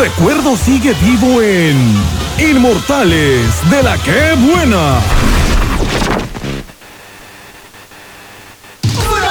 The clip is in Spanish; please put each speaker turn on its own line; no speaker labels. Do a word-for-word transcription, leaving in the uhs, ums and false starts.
recuerdo sigue vivo en Inmortales de la ¡Qué Buena!